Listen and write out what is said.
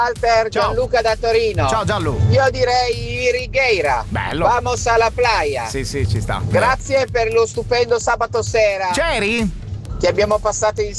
Walter, Ciao. Gianluca da Torino. Ciao Gianlu. Io direi Righeira. Bello. Vamos alla playa. Sì, ci sta. Grazie per lo stupendo sabato sera C'eri? che abbiamo passato insieme.